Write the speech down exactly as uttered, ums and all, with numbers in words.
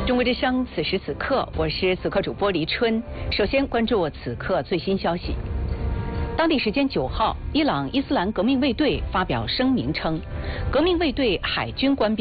中国之声，此时此刻，我是此刻主播黎春。首先关注此刻最新消息。当地时间九号，伊朗伊斯兰革命卫队发表声明称，革命卫队海军官兵。